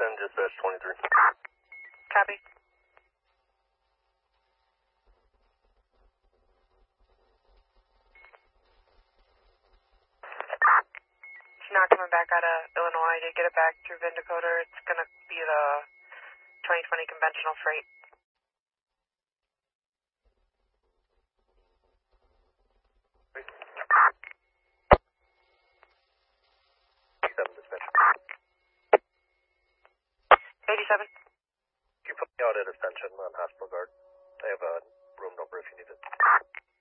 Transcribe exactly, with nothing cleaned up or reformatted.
send dispatch twenty-three. Copy. She's not coming back out of Illinois to get it back through Vindicoder. It's going to be the twenty twenty conventional freight. eighty-seven dispatch. eighty-seven. Can you put me out at Ascension on Hospital Guard? I have a room number if you need it.